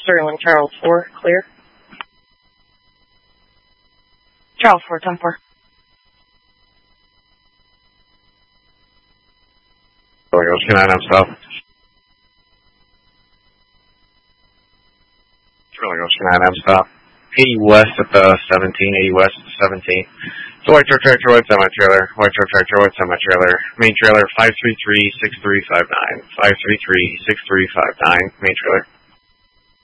Sterling, Charles 4, clear. Charles 4, 10-4. Ocean 9, I'm south. Sterling, Ocean 9, I'm south. 80 west at the 17, 80 west at the 17. So white truck tractor, white semi-trailer, white truck tractor, white semi-trailer. Main trailer 533-6359. 533-6359, main trailer.